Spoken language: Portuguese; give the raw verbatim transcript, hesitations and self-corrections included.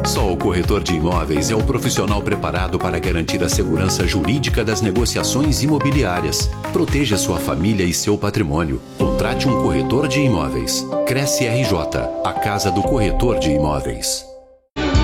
Só o corretor de imóveis é o profissional preparado para garantir a segurança jurídica das negociações imobiliárias. Proteja sua família e seu patrimônio. Contrate um corretor de imóveis. Cresce R J, a casa do corretor de imóveis.